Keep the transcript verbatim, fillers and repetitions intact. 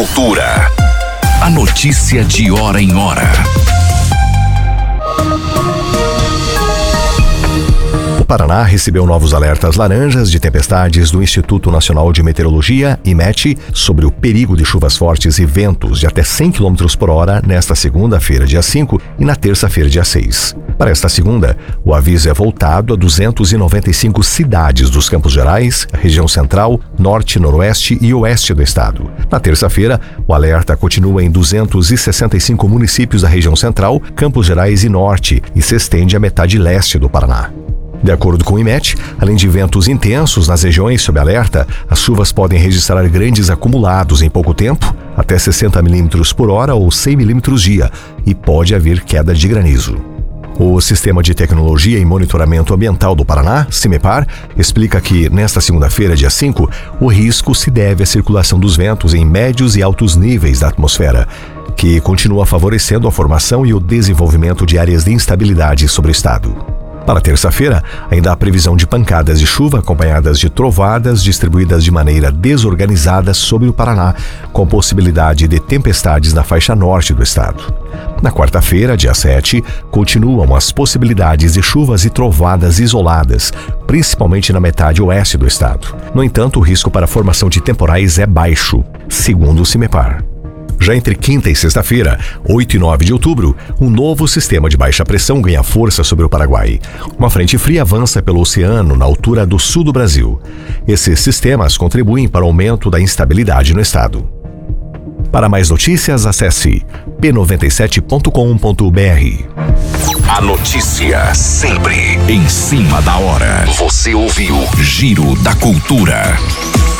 Cultura. A notícia de hora em hora. O Paraná recebeu novos alertas laranjas de tempestades do Instituto Nacional de Meteorologia, IMET, sobre o perigo de chuvas fortes e ventos de até cem quilômetros por hora nesta segunda-feira, dia cinco, e na terça-feira, dia seis. Para esta segunda, o aviso é voltado a duzentas e noventa e cinco cidades dos Campos Gerais, região central, norte, noroeste e oeste do estado. Na terça-feira, o alerta continua em duzentos e sessenta e cinco municípios da região central, Campos Gerais e norte, e se estende à metade leste do Paraná. De acordo com o IMET, além de ventos intensos nas regiões sob alerta, as chuvas podem registrar grandes acumulados em pouco tempo, até sessenta milímetros por hora ou cem milímetros dia, e pode haver queda de granizo. O Sistema de Tecnologia e Monitoramento Ambiental do Paraná, CIMEPAR, explica que, nesta segunda-feira, dia cinco, o risco se deve à circulação dos ventos em médios e altos níveis da atmosfera, que continua favorecendo a formação e o desenvolvimento de áreas de instabilidade sobre o estado. Para terça-feira, ainda há previsão de pancadas de chuva acompanhadas de trovadas distribuídas de maneira desorganizada sobre o Paraná, com possibilidade de tempestades na faixa norte do estado. Na quarta-feira, dia sete, continuam as possibilidades de chuvas e trovadas isoladas, principalmente na metade oeste do estado. No entanto, o risco para a formação de temporais é baixo, segundo o CIMEPAR. Já entre quinta e sexta-feira, oito e nove de outubro, um novo sistema de baixa pressão ganha força sobre o Paraguai. Uma frente fria avança pelo oceano na altura do sul do Brasil. Esses sistemas contribuem para o aumento da instabilidade no estado. Para mais notícias, acesse p noventa e sete ponto com ponto b r. A notícia sempre em cima da hora. Você ouviu Giro da Cultura.